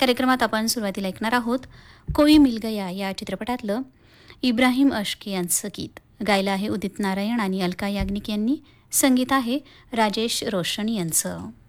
कार्यक्रमात आपण सुरुवातीला ऐकणार आहोत कोई मिल गया या चित्रपटातलं इब्राहिम अशकी यांचं गीत. गायलं आहे उदित नारायण आणि अलका याग्निक यांनी. संगीत आहे राजेश रोशन यांचं.